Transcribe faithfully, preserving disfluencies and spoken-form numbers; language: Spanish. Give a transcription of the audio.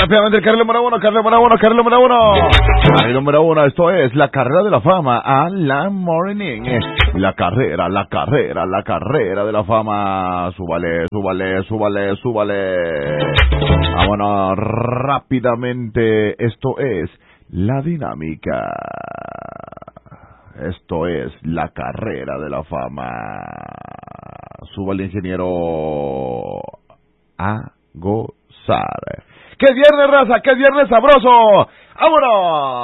rápidamente el carril número uno, carril número uno, carril número uno. Carril número uno, esto es la carrera de la fama. Alan Morning. La carrera, la carrera, la carrera de la fama. Súbale, súbale, súbale, súbale. Vámonos rápidamente. Esto es la dinámica. Esto es la carrera de la fama. Súbale, ingeniero, a gozar. ¡Qué viernes, raza! ¡Qué viernes sabroso! ¡Vámonos!